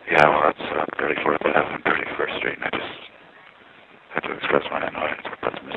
Yeah, well, that's 34th Ave and 31st Street, and I just had to express my annoyance with that